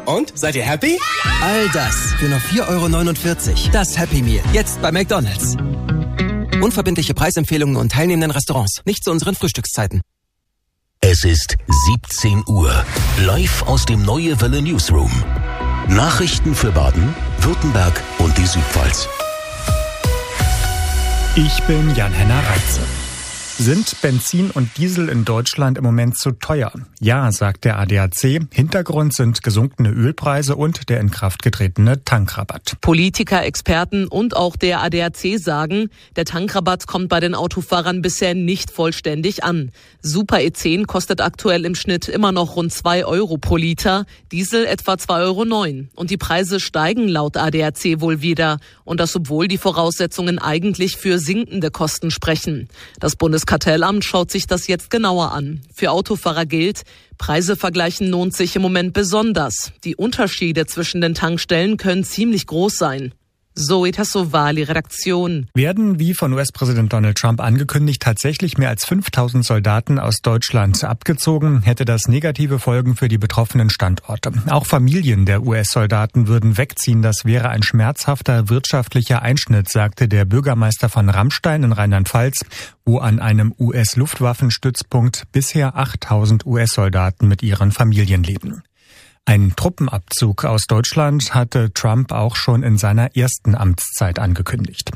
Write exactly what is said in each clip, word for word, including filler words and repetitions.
Und, seid ihr happy? All das für nur vier Euro neunundvierzig. Das Happy Meal. Jetzt bei McDonald's. Unverbindliche Preisempfehlungen und teilnehmenden Restaurants. Nicht zu unseren Frühstückszeiten. Es ist siebzehn Uhr. Live aus dem Neue Welle Newsroom. Nachrichten für Baden, Württemberg und die Südpfalz. Ich bin Jan-Henner Reitze. Sind Benzin und Diesel in Deutschland im Moment zu teuer? Ja, sagt der A D A C. Hintergrund sind gesunkene Ölpreise und der in Kraft getretene Tankrabatt. Politiker, Experten und auch der A D A C sagen, der Tankrabatt kommt bei den Autofahrern bisher nicht vollständig an. Super E zehn kostet aktuell im Schnitt immer noch rund zwei Euro pro Liter, Diesel etwa zwei Euro neun. Und die Preise steigen laut A D A C wohl wieder. Und das, obwohl die Voraussetzungen eigentlich für sinkende Kosten sprechen. Das Bundeskartellamt schaut sich das jetzt genauer an. Für Autofahrer gilt, Preise vergleichen lohnt sich im Moment besonders. Die Unterschiede zwischen den Tankstellen können ziemlich groß sein. Zoe Tassovali, Redaktion. Werden, wie von U S-Präsident Donald Trump angekündigt, tatsächlich mehr als fünftausend Soldaten aus Deutschland abgezogen, hätte das negative Folgen für die betroffenen Standorte. Auch Familien der U S-Soldaten würden wegziehen. Das wäre ein schmerzhafter wirtschaftlicher Einschnitt, sagte der Bürgermeister von Ramstein in Rheinland-Pfalz, wo an einem U S-Luftwaffenstützpunkt bisher achttausend U S-Soldaten mit ihren Familien leben. Ein Truppenabzug aus Deutschland hatte Trump auch schon in seiner ersten Amtszeit angekündigt.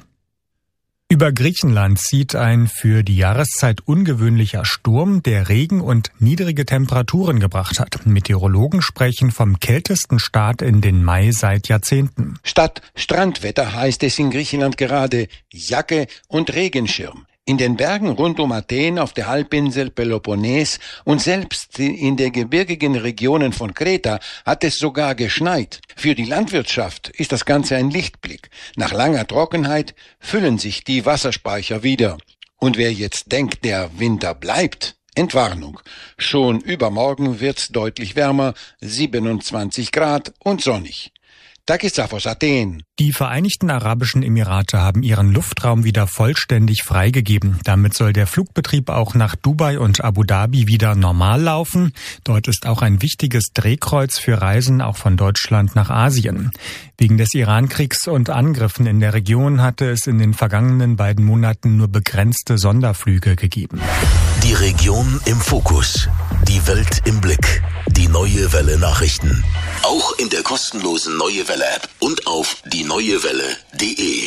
Über Griechenland zieht ein für die Jahreszeit ungewöhnlicher Sturm, der Regen und niedrige Temperaturen gebracht hat. Meteorologen sprechen vom kältesten Start in den Mai seit Jahrzehnten. Statt Strandwetter heißt es in Griechenland gerade Jacke und Regenschirm. In den Bergen rund um Athen, auf der Halbinsel Peloponnes und selbst in den gebirgigen Regionen von Kreta hat es sogar geschneit. Für die Landwirtschaft ist das Ganze ein Lichtblick. Nach langer Trockenheit füllen sich die Wasserspeicher wieder. Und wer jetzt denkt, der Winter bleibt, Entwarnung. Schon übermorgen wird's deutlich wärmer, siebenundzwanzig Grad und sonnig. Takisaf aus Athen. Die Vereinigten Arabischen Emirate haben ihren Luftraum wieder vollständig freigegeben. Damit soll der Flugbetrieb auch nach Dubai und Abu Dhabi wieder normal laufen. Dort ist auch ein wichtiges Drehkreuz für Reisen auch von Deutschland nach Asien. Wegen des Irankriegs und Angriffen in der Region hatte es in den vergangenen beiden Monaten nur begrenzte Sonderflüge gegeben. Die Region im Fokus. Die Welt im Blick. Die Neue Welle Nachrichten. Auch in der kostenlosen Neue Welle App und auf die neue welle punkt de.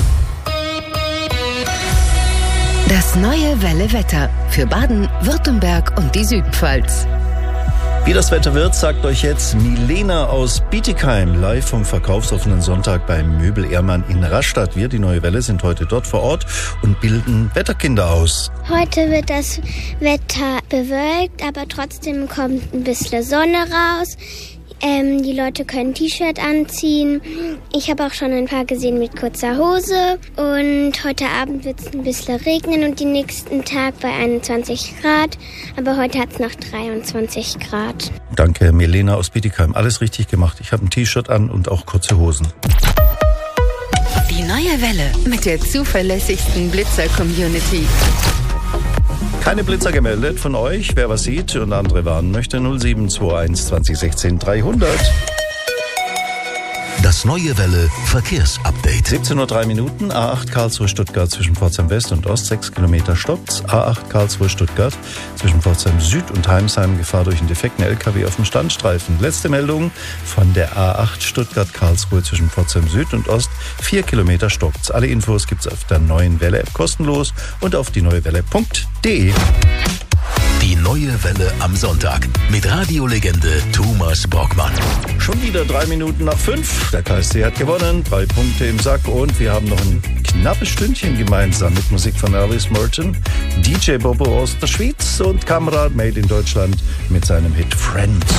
Das Neue Welle Wetter für Baden, Württemberg und die Südpfalz. Wie das Wetter wird, sagt euch jetzt Milena aus Bietigheim, live vom verkaufsoffenen Sonntag beim Möbel Ehrmann in Rastatt. Wir, die Neue Welle, sind heute dort vor Ort und bilden Wetterkinder aus. Heute wird das Wetter bewölkt, aber trotzdem kommt ein bisschen Sonne raus. Ähm, die Leute können T-Shirt anziehen. Ich habe auch schon ein paar gesehen mit kurzer Hose. Und heute Abend wird es ein bisschen regnen und den nächsten Tag bei einundzwanzig Grad. Aber heute hat es noch dreiundzwanzig Grad. Danke, Milena aus Bietigheim. Alles richtig gemacht. Ich habe ein T-Shirt an und auch kurze Hosen. Die Neue Welle mit der zuverlässigsten Blitzer-Community. Keine Blitzer gemeldet von euch. Wer was sieht und andere warnen möchte, null sieben zwei eins zwanzig sechzehn dreihundert. Das Neue Welle Verkehrsupdate. siebzehn Uhr drei Minuten, A acht Karlsruhe-Stuttgart zwischen Pforzheim West und Ost, sechs Kilometer stoppt's. A acht Karlsruhe-Stuttgart zwischen Pforzheim Süd und Heimsheim, Gefahr durch einen defekten L K W auf dem Standstreifen. Letzte Meldung von der A acht Stuttgart-Karlsruhe zwischen Pforzheim Süd und Ost, vier Kilometer stoppt's. Alle Infos gibt's auf der Neuen Welle-App kostenlos und auf die neue welle punkt de. Die Neue Welle am Sonntag mit Radiolegende Thomas Brockmann. Schon wieder drei Minuten nach fünf. Der K S C hat gewonnen, drei Punkte im Sack und wir haben noch ein knappes Stündchen gemeinsam mit Musik von Elvis Merton, D J Bobo aus der Schweiz und Kamerad Made in Deutschland mit seinem Hit Friends.